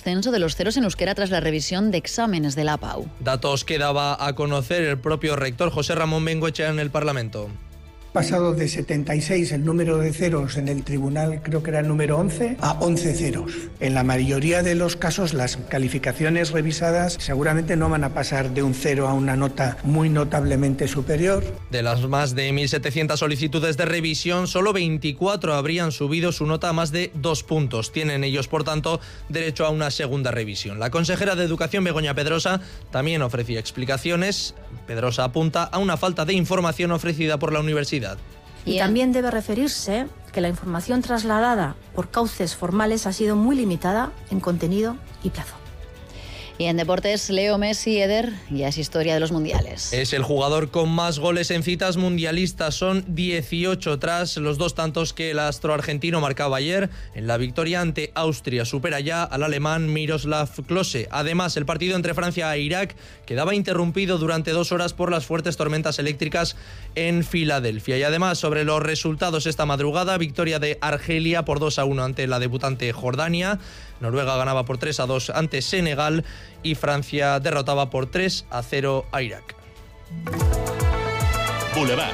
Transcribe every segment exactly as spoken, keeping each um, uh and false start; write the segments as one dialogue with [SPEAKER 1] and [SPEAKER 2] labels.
[SPEAKER 1] descenso de los ceros en euskera tras la revisión de exámenes de la A P A U.
[SPEAKER 2] Datos que daba a conocer el propio rector José Ramón Bengoechea en el Parlamento.
[SPEAKER 3] Pasado de setenta y seis el número de ceros en el tribunal, creo que era el número once, a once ceros. En la mayoría de los casos las calificaciones revisadas seguramente no van a pasar de un cero a una nota muy notablemente superior.
[SPEAKER 2] De las más de mil setecientas solicitudes de revisión, solo veinticuatro habrían subido su nota a más de dos puntos. Tienen ellos, por tanto, derecho a una segunda revisión. La consejera de Educación, Begoña Pedrosa, también ofrecía explicaciones. Pedrosa apunta a una falta de información ofrecida por la universidad.
[SPEAKER 4] Y también debe referirse que la información trasladada por cauces formales ha sido muy limitada en contenido y plazo.
[SPEAKER 1] Y en deportes, Leo Messi, Eder, ya es historia de los mundiales.
[SPEAKER 2] Es el jugador con más goles en citas mundialistas, son dieciocho tras los dos tantos que el astro argentino marcaba ayer. En la victoria ante Austria supera ya al alemán Miroslav Klose. Además, el partido entre Francia e Irak quedaba interrumpido durante dos horas por las fuertes tormentas eléctricas en Filadelfia. Y además, sobre los resultados esta madrugada, victoria de Argelia por dos a uno ante la debutante Jordania. Noruega ganaba por tres a dos ante Senegal y Francia derrotaba por tres a cero a Irak.
[SPEAKER 5] Boulevard.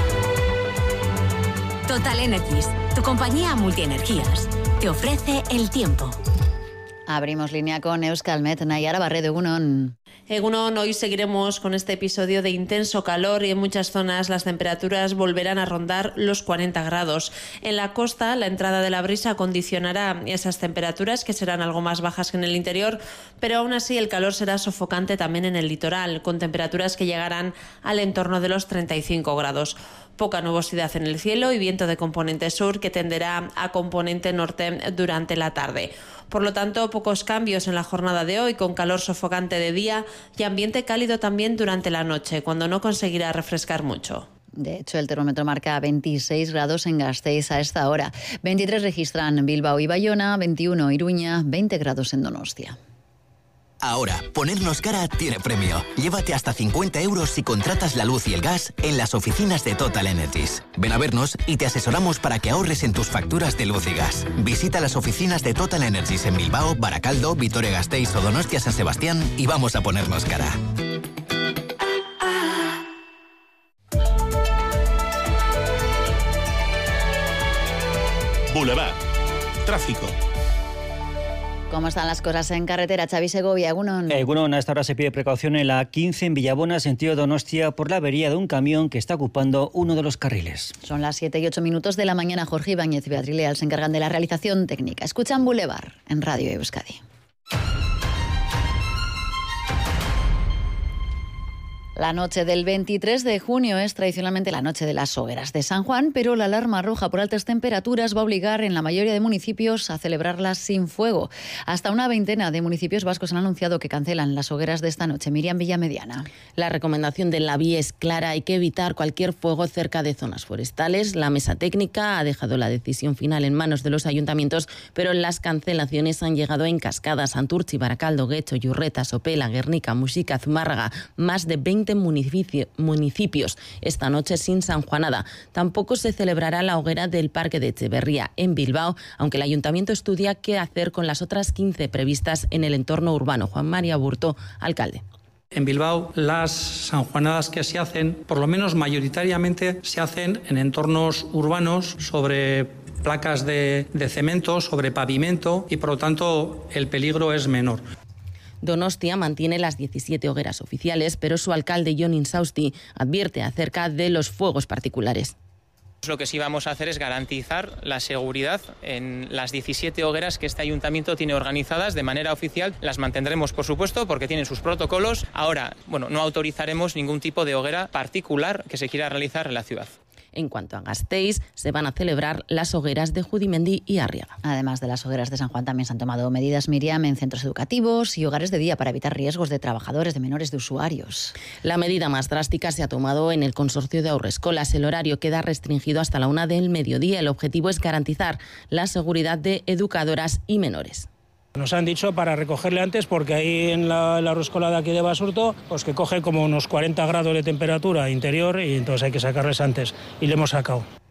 [SPEAKER 6] Total Energies, tu compañía multienergías, te ofrece el tiempo.
[SPEAKER 1] Abrimos línea con Euskalmet, Nayara Barredo, Egunon.
[SPEAKER 7] Egunon, hoy seguiremos con este episodio de intenso calor y en muchas zonas las temperaturas volverán a rondar los cuarenta grados. En la costa, la entrada de la brisa condicionará esas temperaturas que serán algo más bajas que en el interior, pero aún así el calor será sofocante también en el litoral, con temperaturas que llegarán al entorno de los treinta y cinco grados. Poca nubosidad en el cielo y viento de componente sur que tenderá a componente norte durante la tarde. Por lo tanto, pocos cambios en la jornada de hoy, con calor sofocante de día y ambiente cálido también durante la noche, cuando no conseguirá refrescar mucho.
[SPEAKER 1] De hecho, el termómetro marca veintiséis grados en Gasteiz a esta hora. veintitrés registran Bilbao y Bayona, veintiuno Iruña, veinte grados en Donostia.
[SPEAKER 8] Ahora, ponernos cara tiene premio. Llévate hasta cincuenta euros si contratas la luz y el gas en las oficinas de Total Energies. Ven a vernos y te asesoramos para que ahorres en tus facturas de luz y gas. Visita las oficinas de Total Energies en Bilbao, Baracaldo, Vitoria-Gasteiz o Donostia-San Sebastián y vamos a ponernos cara.
[SPEAKER 5] Boulevard. Tráfico.
[SPEAKER 1] ¿Cómo están las cosas en carretera? Xavi Segovia, Egunon.
[SPEAKER 9] Egunon, a esta hora se pide precaución en la quince en Villabona, sentido Donostia, por la avería de un camión que está ocupando uno de los carriles.
[SPEAKER 1] Son las siete y ocho minutos de la mañana. Jorge Ibáñez y Beatriz Leal se encargan de la realización técnica. Escuchan Boulevard en Radio Euskadi. La noche del veintitrés de junio es tradicionalmente la noche de las hogueras de San Juan, pero la alarma roja por altas temperaturas va a obligar en la mayoría de municipios a celebrarlas sin fuego. Hasta una veintena de municipios vascos han anunciado que cancelan las hogueras de esta noche. Miriam Villamediana.
[SPEAKER 10] La recomendación de la V I E es clara, hay que evitar cualquier fuego cerca de zonas forestales. La mesa técnica ha dejado la decisión final en manos de los ayuntamientos, pero las cancelaciones han llegado en cascada: Santurtzi, Baracaldo, Guecho, Yurreta, Sopela, Guernica, Muxica, Zumárraga. Más de veinte Municipi- municipios esta noche sin sanjuanada. Tampoco se celebrará la hoguera del Parque de Echeverría en Bilbao, aunque el ayuntamiento estudia qué hacer con las otras quince previstas en el entorno urbano. Juan María Burto, alcalde.
[SPEAKER 11] En Bilbao, las sanjuanadas que se hacen, por lo menos mayoritariamente, se hacen en entornos urbanos, sobre placas de, de cemento, sobre pavimento, y por lo tanto el peligro es menor.
[SPEAKER 10] Donostia mantiene las diecisiete hogueras oficiales, pero su alcalde, Jon Insausti, advierte acerca de los fuegos particulares.
[SPEAKER 12] Lo que sí vamos a hacer es garantizar la seguridad en las diecisiete hogueras que este ayuntamiento tiene organizadas de manera oficial. Las mantendremos, por supuesto, porque tienen sus protocolos. Ahora, bueno, no autorizaremos ningún tipo de hoguera particular que se quiera realizar en la ciudad.
[SPEAKER 10] En cuanto a Gasteiz, se van a celebrar las hogueras de Judimendi y Arriaga.
[SPEAKER 1] Además de las hogueras de San Juan, también se han tomado medidas, Miriam, en centros educativos y hogares de día para evitar riesgos de trabajadores, de menores, de usuarios.
[SPEAKER 10] La medida más drástica se ha tomado en el consorcio de Haurreskolak. El horario queda restringido hasta la una del mediodía. El objetivo es garantizar la seguridad de educadoras y menores.
[SPEAKER 13] Nos han dicho para recogerle antes, porque ahí en la, la Haurreskolak de aquí de Basurto, pues que coge como unos cuarenta grados de temperatura interior y entonces hay que sacarles antes, y le hemos sacado.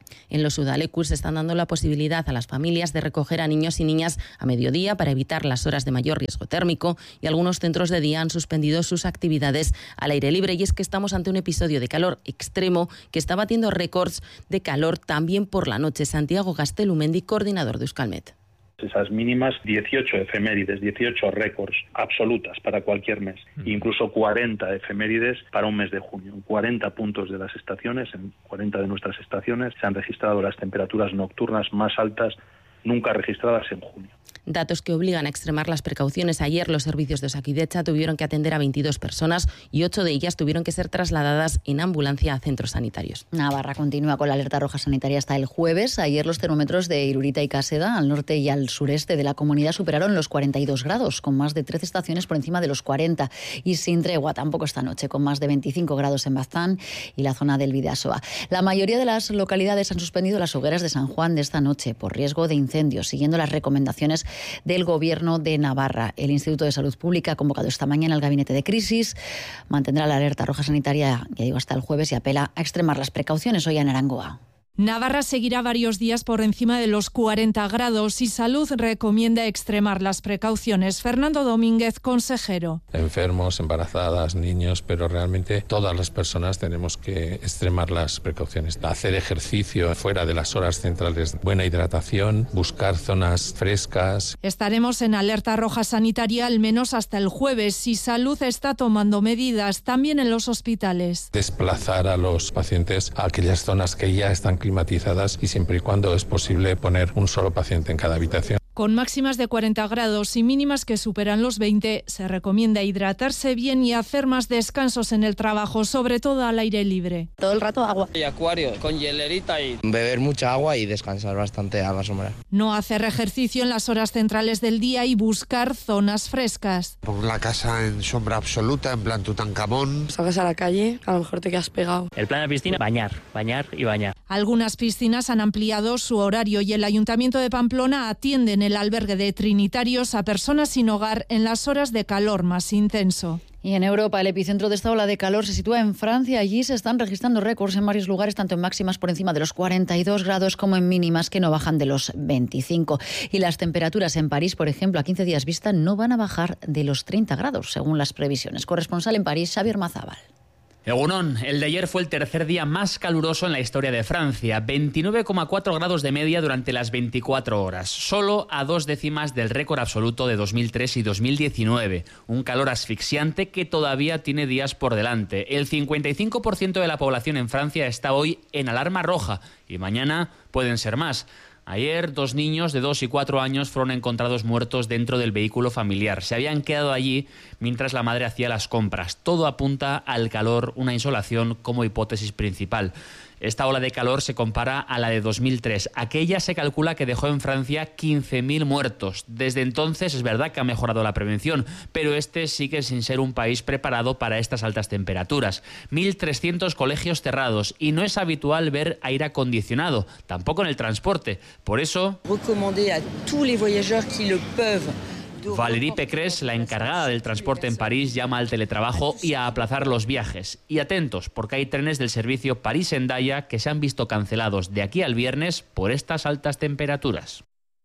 [SPEAKER 10] En los Udalecus están dando la posibilidad a las familias de recoger a niños y niñas a mediodía para evitar las horas de mayor riesgo térmico, y algunos centros de día han suspendido sus actividades al aire libre. Y es que estamos ante un episodio de calor extremo que está batiendo récords de calor también por la noche. Santiago Gastelumendi, coordinador de Euskalmet.
[SPEAKER 14] Esas mínimas, dieciocho efemérides, dieciocho récords absolutas para cualquier mes, mm. incluso cuarenta efemérides para un mes de junio. En cuarenta puntos de las estaciones, en cuarenta de nuestras estaciones, se han registrado las temperaturas nocturnas más altas nunca registradas en junio.
[SPEAKER 10] Datos que obligan a extremar las precauciones. Ayer los servicios de Osakidetza tuvieron que atender a veintidós personas y ocho de ellas tuvieron que ser trasladadas en ambulancia a centros sanitarios.
[SPEAKER 1] Navarra continúa con la alerta roja sanitaria hasta el jueves. Ayer los termómetros de Irurita y Caseda, al norte y al sureste de la comunidad, superaron los cuarenta y dos grados, con más de trece estaciones por encima de los cuarenta. Y sin tregua tampoco esta noche, con más de veinticinco grados en Baztán y la zona del Bidasoa. La mayoría de las localidades han suspendido las hogueras de San Juan de esta noche por riesgo de incendios, siguiendo las recomendaciones del Gobierno de Navarra. El Instituto de Salud Pública ha convocado esta mañana el gabinete de crisis, mantendrá la alerta roja sanitaria, ya digo, hasta el jueves, y apela a extremar las precauciones hoy en Arangoa.
[SPEAKER 15] Navarra seguirá varios días por encima de los cuarenta grados y Salud recomienda extremar las precauciones. Fernando Domínguez, consejero.
[SPEAKER 16] Enfermos, embarazadas, niños, pero realmente todas las personas tenemos que extremar las precauciones. Hacer ejercicio fuera de las horas centrales, buena hidratación, buscar zonas frescas.
[SPEAKER 15] Estaremos en alerta roja sanitaria al menos hasta el jueves y Salud está tomando medidas también en los hospitales.
[SPEAKER 16] Desplazar a los pacientes a aquellas zonas que ya están climatizadas y siempre y cuando es posible poner un solo paciente en cada habitación.
[SPEAKER 15] Con máximas de cuarenta grados y mínimas que superan los veinte, se recomienda hidratarse bien y hacer más descansos en el trabajo, sobre todo al aire libre.
[SPEAKER 17] Todo el rato agua.
[SPEAKER 18] Y acuario, con hielerita y...
[SPEAKER 19] beber mucha agua y descansar bastante a la sombra.
[SPEAKER 15] No hacer ejercicio en las horas centrales del día y buscar zonas frescas.
[SPEAKER 20] Pon la casa en sombra absoluta, en plan Tutankamón.
[SPEAKER 17] Salgas a la calle, a lo mejor te quedas pegado.
[SPEAKER 21] El plan de piscina, bañar, bañar y bañar.
[SPEAKER 15] Algunas piscinas han ampliado su horario y el Ayuntamiento de Pamplona atiende en el albergue de trinitarios a personas sin hogar en las horas de calor más intenso.
[SPEAKER 1] Y en Europa, el epicentro de esta ola de calor se sitúa en Francia. Allí se están registrando récords en varios lugares, tanto en máximas por encima de los cuarenta y dos grados como en mínimas que no bajan de los veinticinco. Y las temperaturas en París, por ejemplo, a quince días vista, no van a bajar de los treinta grados, según las previsiones. Corresponsal en París, Xavier Mazábal.
[SPEAKER 22] Egunon, el de ayer fue el tercer día más caluroso en la historia de Francia, veintinueve coma cuatro grados de media durante las veinticuatro horas, solo a dos décimas del récord absoluto de dos mil tres y dos mil diecinueve, un calor asfixiante que todavía tiene días por delante. El cincuenta y cinco por ciento de la población en Francia está hoy en alarma roja y mañana pueden ser más. Ayer, dos niños de dos y cuatro años fueron encontrados muertos dentro del vehículo familiar. Se habían quedado allí mientras la madre hacía las compras. Todo apunta al calor, una insolación como hipótesis principal. Esta ola de calor se compara a la de dos mil tres. Aquella se calcula que dejó en Francia quince mil muertos. Desde entonces es verdad que ha mejorado la prevención, pero este sigue sin ser un país preparado para estas altas temperaturas. mil trescientos colegios cerrados y no es habitual ver aire acondicionado, tampoco en el transporte. Por eso...
[SPEAKER 23] recomendé a tous les voyageurs qui le peuvent.
[SPEAKER 22] Valérie Pécresse, la encargada del transporte en París, llama al teletrabajo y a aplazar los viajes. Y atentos, porque hay trenes del servicio París-Hendaya que se han visto cancelados de aquí al viernes por estas altas temperaturas.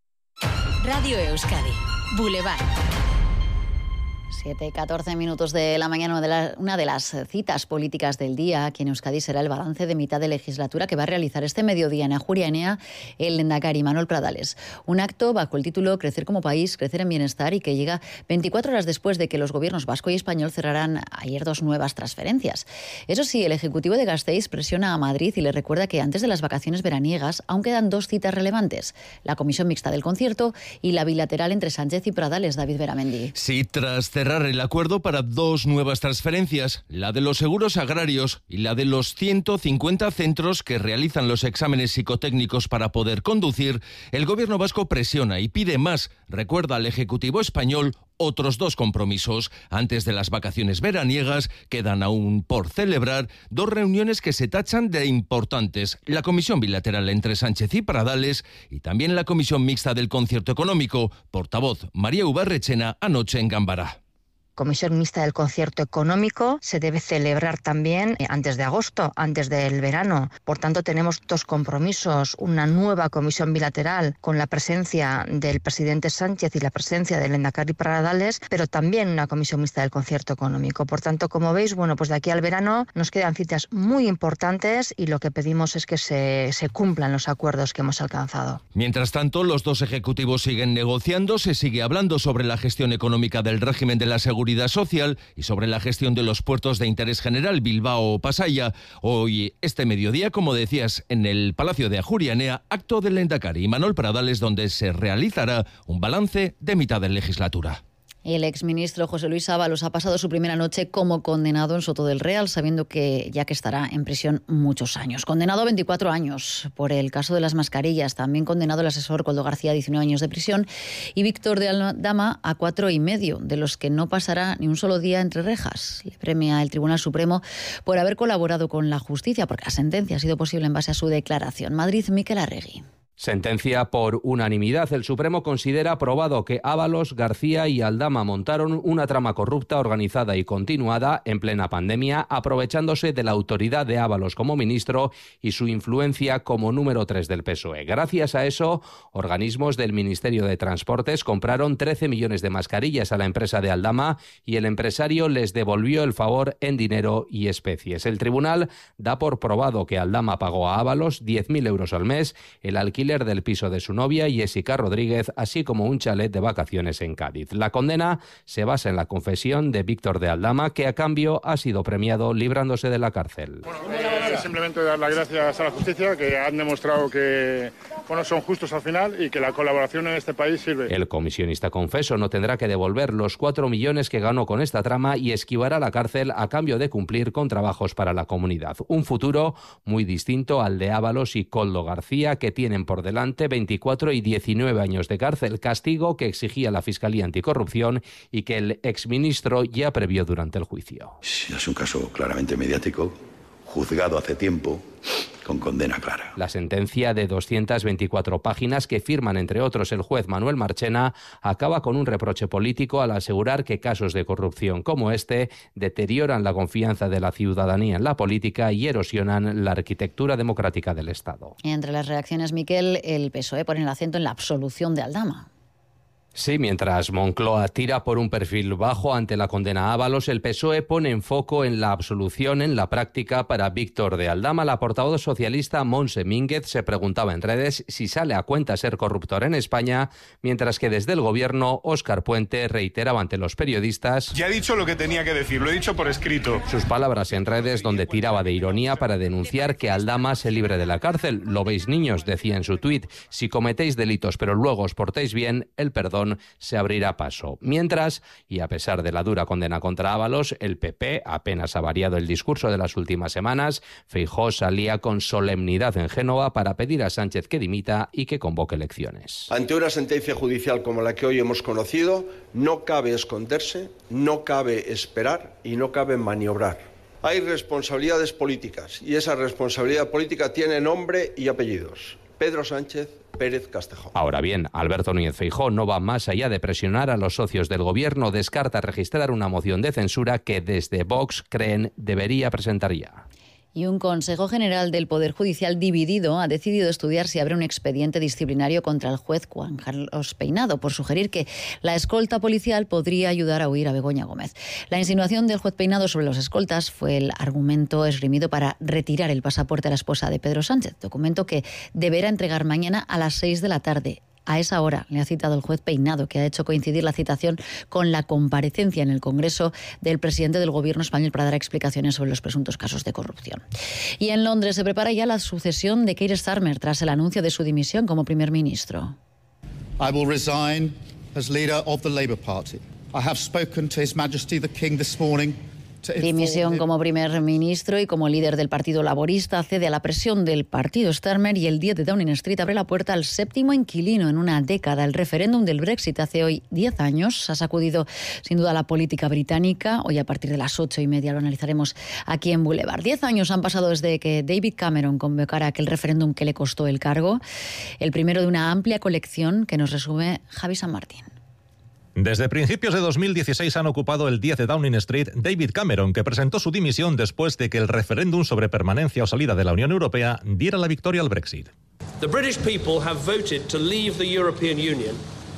[SPEAKER 6] Radio Euskadi, Boulevard.
[SPEAKER 1] siete y catorce minutos de la mañana, de la, una de las citas políticas del día aquí en Euskadi será el balance de mitad de legislatura que va a realizar este mediodía en Ajuria Enea el lehendakari Manuel Pradales. Un acto bajo el título Crecer como país, crecer en bienestar y que llega veinticuatro horas después de que los gobiernos vasco y español cerraran ayer dos nuevas transferencias. Eso sí, el Ejecutivo de Gasteiz presiona a Madrid y le recuerda que antes de las vacaciones veraniegas aún quedan dos citas relevantes, la comisión mixta del concierto y la bilateral entre Sánchez y Pradales. David Beramendi.
[SPEAKER 24] Sí, tras cerrar el acuerdo para dos nuevas transferencias, la de los seguros agrarios y la de los ciento cincuenta centros que realizan los exámenes psicotécnicos para poder conducir, el gobierno vasco presiona y pide más. Recuerda al Ejecutivo español otros dos compromisos. Antes de las vacaciones veraniegas quedan aún por celebrar dos reuniones que se tachan de importantes. La comisión bilateral entre Sánchez y Pradales y también la comisión mixta del concierto económico. Portavoz María Ubarrechena anoche en Gambara.
[SPEAKER 2] Comisión Mixta del Concierto Económico se debe celebrar también antes de agosto, antes del verano. Por tanto, tenemos dos compromisos, una nueva comisión bilateral con la presencia del presidente Sánchez y la presencia del Lehendakari Pradales, pero también una comisión mixta del Concierto Económico. Por tanto, como veis, bueno, pues de aquí al verano nos quedan citas muy importantes y lo que pedimos es que se, se cumplan los acuerdos que hemos alcanzado.
[SPEAKER 24] Mientras tanto, los dos ejecutivos siguen negociando, se sigue hablando sobre la gestión económica del régimen de la Seguridad Social y sobre la gestión de los puertos de interés general Bilbao o Pasaia. Hoy, este mediodía, como decías, en el Palacio de Ajuria Enea, acto del Lehendakari Manuel Pradales, donde se realizará un balance de mitad de legislatura.
[SPEAKER 1] El exministro José Luis Ábalos ha pasado su primera noche como condenado en Soto del Real, sabiendo que ya que estará en prisión muchos años. Condenado a veinticuatro años por el caso de las mascarillas. También condenado el asesor Coldo García a diecinueve años de prisión y Víctor de Aldama a cuatro y medio, de los que no pasará ni un solo día entre rejas. Le premia el Tribunal Supremo por haber colaborado con la justicia, porque la sentencia ha sido posible en base a su declaración. Madrid, Miquel Arregui.
[SPEAKER 3] Sentencia por unanimidad. El Supremo considera probado que Ábalos, García y Aldama montaron una trama corrupta organizada y continuada en plena pandemia, aprovechándose de la autoridad de Ábalos como ministro y su influencia como número tres del P S O E. Gracias a eso, organismos del Ministerio de Transportes compraron trece millones de mascarillas a la empresa de Aldama y el empresario les devolvió el favor en dinero y especies. El tribunal da por probado que Aldama pagó a Ábalos diez mil euros al mes, el alquiler del piso de su novia, Jessica Rodríguez, así como un chalet de vacaciones en Cádiz. La condena se basa en la confesión de Víctor de Aldama, que a cambio ha sido premiado librándose de la cárcel.
[SPEAKER 4] Bueno, eh, simplemente dar las gracias a la justicia, que han demostrado que bueno, son justos al final y que la colaboración en este país sirve.
[SPEAKER 3] El comisionista confeso no tendrá que devolver los cuatro millones que ganó con esta trama y esquivará la cárcel a cambio de cumplir con trabajos para la comunidad. Un futuro muy distinto al de Ábalos y Coldo García, que tienen por delante veinticuatro y diecinueve años de cárcel, castigo que exigía la Fiscalía Anticorrupción y que el exministro ya previó durante el juicio.
[SPEAKER 7] Sí, es un caso claramente mediático, juzgado hace tiempo, con condena clara.
[SPEAKER 3] La sentencia de doscientas veinticuatro páginas que firman, entre otros, el juez Manuel Marchena, acaba con un reproche político al asegurar que casos de corrupción como este deterioran la confianza de la ciudadanía en la política y erosionan la arquitectura democrática del Estado.
[SPEAKER 1] Entre las reacciones, Miquel, el P S O E pone el acento en la absolución de Aldama.
[SPEAKER 3] Sí, mientras Moncloa tira por un perfil bajo ante la condena a Ábalos, el P S O E pone en foco en la absolución en la práctica para Víctor de Aldama. La portavoz socialista Montse Mínguez se preguntaba en redes si sale a cuenta ser corruptor en España, mientras que desde el gobierno Óscar Puente reiteraba ante los periodistas:
[SPEAKER 5] ya he dicho lo que tenía que decir, lo he dicho por escrito.
[SPEAKER 3] Sus palabras en redes, donde tiraba de ironía para denunciar que Aldama se libre de la cárcel. Lo veis, niños, decía en su tuit, si cometéis delitos pero luego os portáis bien, el perdón se abrirá paso. Mientras, y a pesar de la dura condena contra Ábalos, el P P apenas ha variado el discurso de las últimas semanas. Feijóo salía con solemnidad en Génova para pedir a Sánchez que dimita y que convoque elecciones.
[SPEAKER 25] Ante una sentencia judicial como la que hoy hemos conocido, no cabe esconderse, no cabe esperar y no cabe maniobrar. Hay responsabilidades políticas y esa responsabilidad política tiene nombre y apellidos. Pedro Sánchez Pérez Castejón.
[SPEAKER 3] Ahora bien, Alberto Núñez Feijóo no va más allá de presionar a los socios del gobierno. Descarta registrar una moción de censura que desde Vox creen debería presentar ya.
[SPEAKER 1] Y un Consejo General del Poder Judicial dividido ha decidido estudiar si abre un expediente disciplinario contra el juez Juan Carlos Peinado por sugerir que la escolta policial podría ayudar a huir a Begoña Gómez. La insinuación del juez Peinado sobre los escoltas fue el argumento esgrimido para retirar el pasaporte a la esposa de Pedro Sánchez, documento que deberá entregar mañana a las seis de la tarde. A esa hora le ha citado el juez Peinado, que ha hecho coincidir la citación con la comparecencia en el Congreso del presidente del Gobierno español para dar explicaciones sobre los presuntos casos de corrupción. Y en Londres se prepara ya la sucesión de Keir Starmer tras el anuncio de su dimisión como primer ministro.
[SPEAKER 26] I will resign as leader of the Labour Party. I have spoken to His Majesty the King this morning.
[SPEAKER 1] Dimisión como primer ministro y como líder del Partido Laborista cede a la presión del partido Starmer y el diez de Downing Street abre la puerta al séptimo inquilino en una década. El referéndum del Brexit hace hoy diez años ha sacudido sin duda la política británica. Hoy a partir de las ocho y media lo analizaremos aquí en Boulevard. Diez años han pasado desde que David Cameron convocara aquel referéndum que le costó el cargo. El primero de una amplia colección que nos resume Javi San Martín.
[SPEAKER 8] Desde principios de dos mil dieciséis han ocupado el diez de Downing Street David Cameron, que presentó su dimisión después de que el referéndum sobre permanencia o salida de la Unión Europea diera la victoria al Brexit.
[SPEAKER 9] The British people have voted to leave the European Union.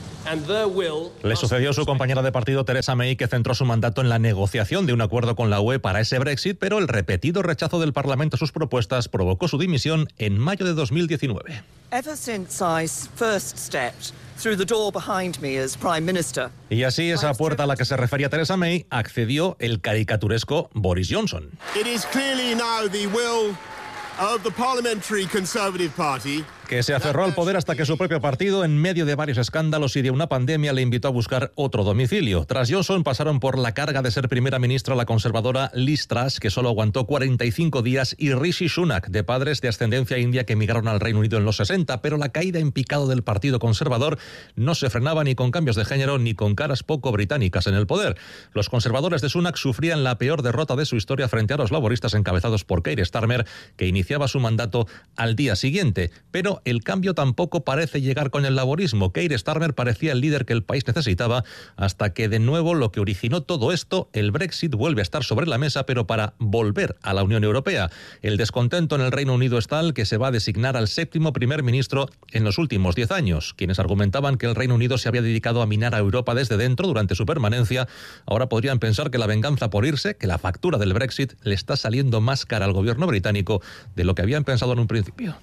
[SPEAKER 8] Le sucedió su compañera de partido Theresa May, que centró su mandato en la negociación de un acuerdo con la U E para ese Brexit, pero el repetido rechazo del Parlamento a sus propuestas provocó su dimisión en mayo de dos mil diecinueve.
[SPEAKER 11] Ever since I first stepped through the door behind me as Prime Minister.
[SPEAKER 8] Y así, esa puerta a la que se refería Theresa May accedió el caricaturesco Boris Johnson.
[SPEAKER 12] It is clearly now the will of the Parliamentary Conservative Party,
[SPEAKER 8] que se aferró al poder hasta que su propio partido, en medio de varios escándalos y de una pandemia, le invitó a buscar otro domicilio. Tras Johnson pasaron por la carga de ser primera ministra la conservadora Liz Truss, que solo aguantó cuarenta y cinco días, y Rishi Sunak, de padres de ascendencia india que emigraron al Reino Unido en los sesenta, pero la caída en picado del Partido Conservador no se frenaba ni con cambios de género ni con caras poco británicas en el poder. Los conservadores de Sunak sufrían la peor derrota de su historia frente a los laboristas encabezados por Keir Starmer, que iniciaba su mandato al día siguiente, pero el cambio tampoco parece llegar con el laborismo. Keir Starmer parecía el líder que el país necesitaba, hasta que de nuevo lo que originó todo esto, el Brexit, vuelve a estar sobre la mesa, pero para volver a la Unión Europea. El descontento en el Reino Unido es tal que se va a designar al séptimo primer ministro en los últimos diez años. Quienes argumentaban que el Reino Unido se había dedicado a minar a Europa desde dentro durante su permanencia, ahora podrían pensar que la venganza por irse, que la factura del Brexit, le está saliendo más cara al gobierno británico de lo que habían pensado en un principio.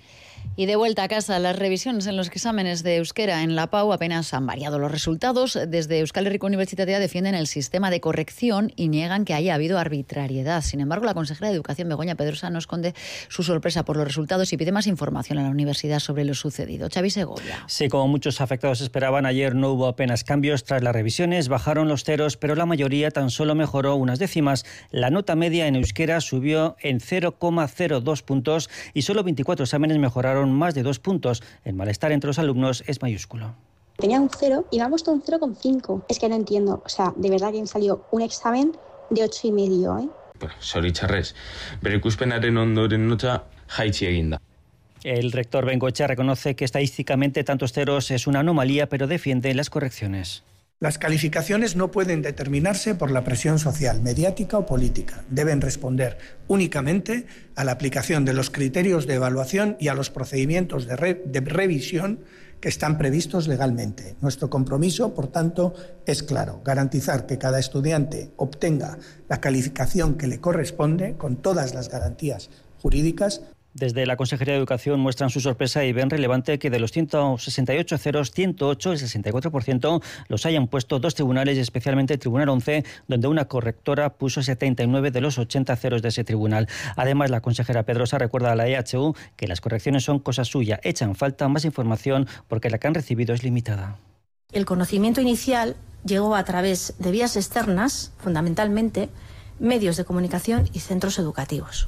[SPEAKER 1] Y de vuelta a casa, las revisiones en los exámenes de euskera en la Pau apenas han variado los resultados. Desde Euskal Herriko Unibertsitatea defienden el sistema de corrección y niegan que haya habido arbitrariedad. Sin embargo, la consejera de Educación, Begoña Pedrosa, no esconde su sorpresa por los resultados y pide más información a la universidad sobre lo sucedido. Xavi Segovia.
[SPEAKER 13] Sí, como muchos afectados esperaban, ayer no hubo apenas cambios. Tras las revisiones bajaron los ceros, pero la mayoría tan solo mejoró unas décimas. La nota media en euskera subió en cero coma cero dos puntos y solo veinticuatro exámenes mejoraron más de dos puntos. El malestar entre los alumnos es mayúsculo.
[SPEAKER 14] Tenía un cero y me ha puesto un cero coma cinco. Es que no entiendo. O sea, de verdad que me salió un examen de ocho y medio, ¿eh?
[SPEAKER 27] Zoritxarrez, bere ikuspenaren ondoren nota jaitsi egin da.
[SPEAKER 13] El rector Bengoechea reconoce que estadísticamente tantos ceros es una anomalía, pero defiende las correcciones.
[SPEAKER 28] Las calificaciones no pueden determinarse por la presión social, mediática o política. Deben responder únicamente a la aplicación de los criterios de evaluación y a los procedimientos de, re- de revisión que están previstos legalmente. Nuestro compromiso, por tanto, es claro: garantizar que cada estudiante obtenga la calificación que le corresponde con todas las garantías jurídicas.
[SPEAKER 13] Desde la Consejería de Educación muestran su sorpresa y ven relevante que de los ciento sesenta y ocho ceros, ciento ocho, el sesenta y cuatro por ciento, los hayan puesto dos tribunales, y especialmente el Tribunal once, donde una correctora puso setenta y nueve de los ochenta ceros de ese tribunal. Además, la consejera Pedrosa recuerda a la E H U que las correcciones son cosa suya, echan falta más información porque la que han recibido es limitada.
[SPEAKER 29] El conocimiento inicial llegó a través de vías externas, fundamentalmente medios de comunicación y centros educativos.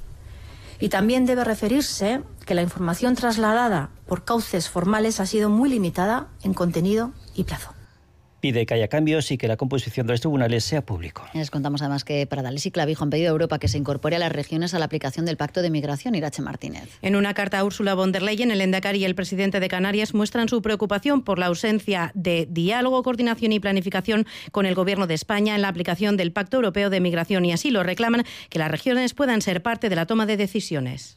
[SPEAKER 29] Y también debe referirse que la información trasladada por cauces formales ha sido muy limitada en contenido y plazo.
[SPEAKER 13] Pide que haya cambios y que la composición de los tribunales sea público.
[SPEAKER 1] Les contamos además que Pradales y Clavijo han pedido a Europa que se incorpore a las regiones a la aplicación del Pacto de Migración. Irache Martínez.
[SPEAKER 30] En una carta a Ursula von der Leyen, el Lehendakari y el presidente de Canarias muestran su preocupación por la ausencia de diálogo, coordinación y planificación con el Gobierno de España en la aplicación del Pacto Europeo de Migración y Asilo. Reclaman que las regiones puedan ser parte de la toma de decisiones.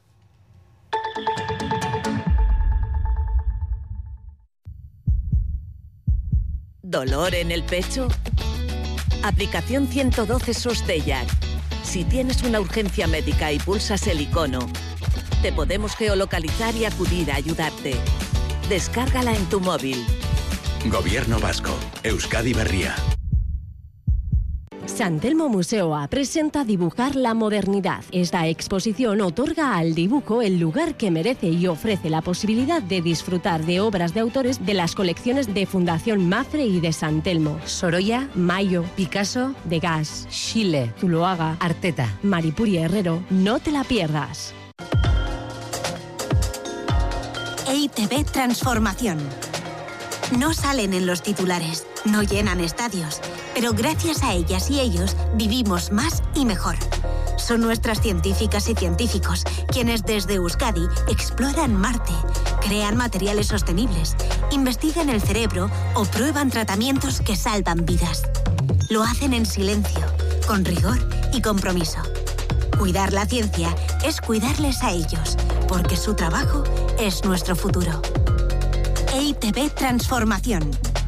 [SPEAKER 31] ¿Dolor en el pecho? Aplicación ciento doce Sostellac. Si tienes una urgencia médica y pulsas el icono, te podemos geolocalizar y acudir a ayudarte. Descárgala en tu móvil.
[SPEAKER 32] Gobierno Vasco. Euskadi Berria.
[SPEAKER 33] San Telmo Museoa presenta Dibujar la modernidad. Esta exposición otorga al dibujo el lugar que merece y ofrece la posibilidad de disfrutar de obras de autores de las colecciones de Fundación Mafre y de San Telmo. Sorolla, Mayo, Picasso, Degas, Schiele, Zuloaga, Arteta, Maripuri Herrero. No te la pierdas.
[SPEAKER 34] E I Te Be Transformación. No salen en los titulares, no llenan estadios, pero gracias a ellas y ellos vivimos más y mejor. Son nuestras científicas y científicos quienes desde Euskadi exploran Marte, crean materiales sostenibles investigan el cerebro o prueban tratamientos que salvan vidas. Lo hacen en silencio, con rigor y compromiso. Cuidar la ciencia es cuidarles a ellos, porque su trabajo es nuestro futuro. E I T B Transformación.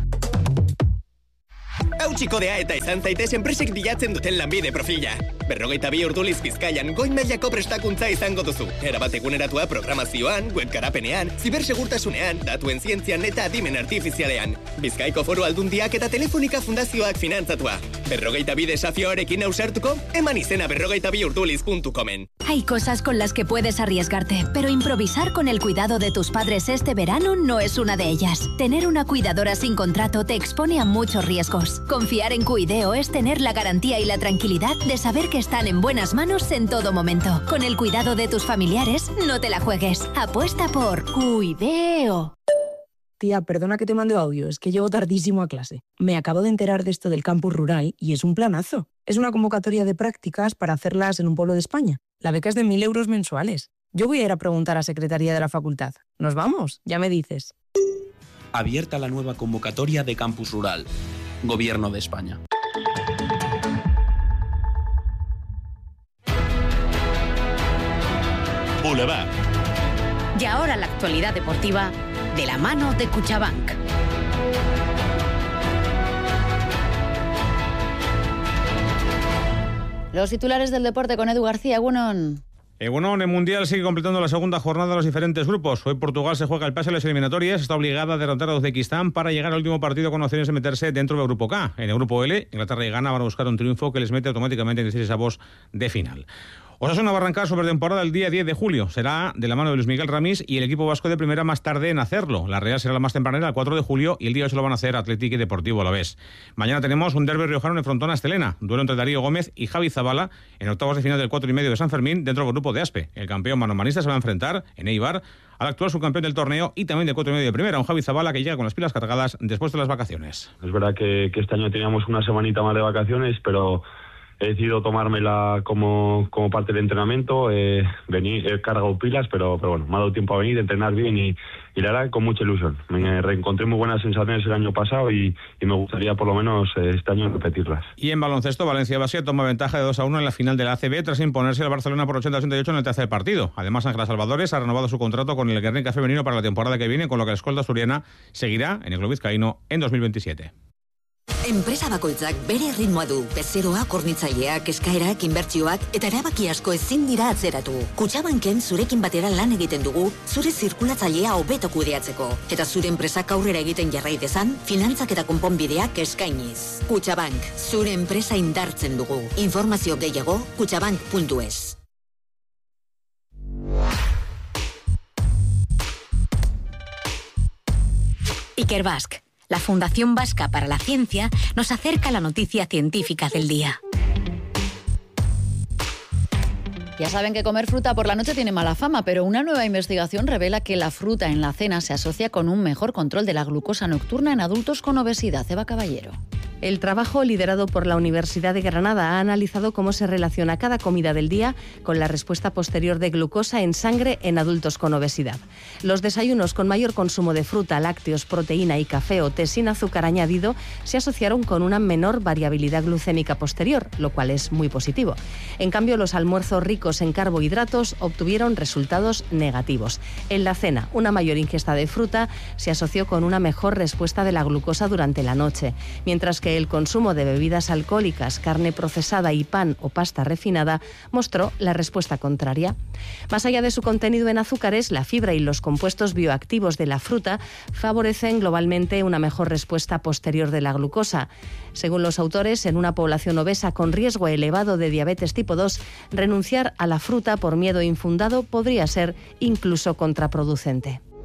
[SPEAKER 2] Hau kodea eta izan zaitez enpresek bilatzen duten lanbide profila. Berrogeita bi orduliz Bizkaian goi mailako prestakuntza izango duzu. Erabat eguneratua programazioan, web garapenean, zibersegurtasunean, datuen zientzian eta adimen artifizialean. Bizkaiko Foru Aldundiak eta Telefonika Fundazioak finantzatua. Berrogeita bi desafioarekin ausartuko, eman izena berrogeita bi urduliz puntu comen.
[SPEAKER 4] Hay cosas con las que puedes arriesgarte, pero improvisar con el cuidado de tus padres este verano no es una de ellas. Tener una cuidadora sin contrato te expone a muchos riesgos. Confiar en Cuideo es tener la garantía y la tranquilidad de saber que están en buenas manos en todo momento. Con el cuidado de tus familiares, no te la juegues. Apuesta por Cuideo.
[SPEAKER 6] Tía, perdona que te mande audio, es que llego tardísimo a clase. Me acabo de enterar de esto del campus rural y es un planazo. Es una convocatoria de prácticas para hacerlas en un pueblo de España. La beca es de mil euros mensuales. Yo voy a ir a preguntar a Secretaría de la Facultad. ¿Nos vamos? Ya me dices.
[SPEAKER 10] Abierta la nueva convocatoria de Campus Rural. Gobierno de España.
[SPEAKER 15] Boulevard.
[SPEAKER 30] Y ahora la actualidad deportiva de la mano de Cuchabank.
[SPEAKER 1] Los titulares del deporte con Edu García. Egunon.
[SPEAKER 16] Egunon, el Mundial sigue completando la segunda jornada de los diferentes grupos. Hoy Portugal se juega el pase a las eliminatorias, está obligada a derrotar a Uzbekistán para llegar al último partido con opciones de meterse dentro del grupo K. En el grupo L, Inglaterra y Ghana van a buscar un triunfo que les mete automáticamente en dieciséis avos de final. Osasuna va a arrancar su pretemporada el día diez de julio. Será de la mano de Luis Miguel Ramís y el equipo vasco de primera más tarde en hacerlo. La Real será la más tempranera, el cuatro de julio, y el día ocho lo van a hacer Athletic y Deportivo Alavés. Mañana tenemos un derbi riojano en Frontón Astelena, duelo entre Darío Gómez y Javi Zabala en octavos de final del cuatro y medio de San Fermín dentro del grupo de Aspe. El campeón manomanista se va a enfrentar en Eibar al actual subcampeón del torneo y también del cuatro y medio de primera, un Javi Zabala que llega con las pilas cargadas después de las vacaciones.
[SPEAKER 17] Es verdad que, que este año teníamos una semanita más de vacaciones, pero he decidido tomármela como, como parte del entrenamiento. Eh, vení, he cargado pilas, pero, pero bueno, me ha dado tiempo a venir, a entrenar bien y, y la verdad con mucha ilusión. Me reencontré muy buenas sensaciones el año pasado y, y me gustaría por lo menos eh, este año repetirlas.
[SPEAKER 16] Y en baloncesto, Valencia Basket toma ventaja de dos a uno en la final de la A C B tras imponerse al Barcelona por ochenta a ochenta y ocho en el tercer partido. Además, Ángela Salvadores ha renovado su contrato con el Guernica femenino para la temporada que viene, con lo que la escolta asturiana seguirá en el club vizcaíno en dos mil veintisiete.
[SPEAKER 18] Enpresa bakoitzak bere ritmoa du. Bezeroa, hornitzaileak, eskaerak, inbertsioak eta erabaki asko ezin dira atzeratu. Kutxabanken zurekin batera lan egiten dugu, zure zirkulatzailea hobeto kudeatzeko. Eta zure enpresak aurrera egiten jarrai dezan, finantzak eta konponbideak eskainiz. Kutxabank, zure enpresa indartzen dugu. Informazio gehiago, kutxabank puntu es.
[SPEAKER 30] Ikerbasque, la Fundación Vasca para la Ciencia, nos acerca la noticia científica del día.
[SPEAKER 1] Ya saben que comer fruta por la noche tiene mala fama, pero una nueva investigación revela que la fruta en la cena se asocia con un mejor control de la glucosa nocturna en adultos con obesidad. Eva Caballero.
[SPEAKER 33] El trabajo, liderado por la Universidad de Granada, ha analizado cómo se relaciona cada comida del día con la respuesta posterior de glucosa en sangre en adultos con obesidad. Los desayunos con mayor consumo de fruta, lácteos, proteína y café o té sin azúcar añadido se asociaron con una menor variabilidad glucémica posterior, lo cual es muy positivo. En cambio, los almuerzos ricos en carbohidratos obtuvieron resultados negativos. En la cena, una mayor ingesta de fruta se asoció con una mejor respuesta de la glucosa durante la noche, mientras que que el consumo de bebidas alcohólicas, carne procesada y pan o pasta refinada mostró la respuesta contraria. Más allá de su contenido en azúcares, la fibra y los compuestos bioactivos de la fruta favorecen globalmente una mejor respuesta posterior de la glucosa. Según los autores, en una población obesa con riesgo elevado de diabetes tipo dos, renunciar a la fruta por miedo infundado podría ser incluso contraproducente.